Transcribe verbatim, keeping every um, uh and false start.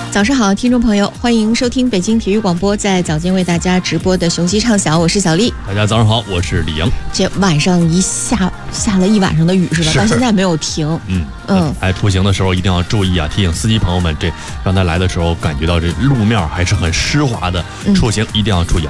早上好，听众朋友，欢迎收听北京体育广播在早间为大家直播的雄鸡畅晓，我是小丽。 大家早上好，我是李阳。 这晚上一下下了一晚上的雨是吧？到现在没有停。 嗯嗯，哎，出行的时候一定要注意啊！提醒司机朋友们，这让他来的时候感觉到这路面还是很湿滑的，出行一定要注意。